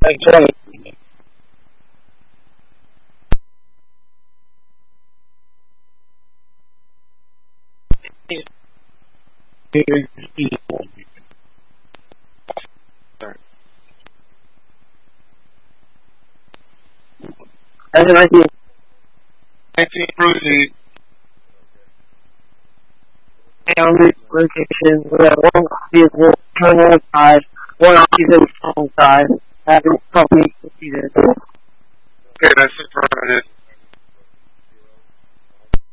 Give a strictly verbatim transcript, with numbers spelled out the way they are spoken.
Okay. As an idea, actually proceed. On this location, we have one vehicle turn on side, one occupant on side, having company proceeded. Okay, that's affirmative.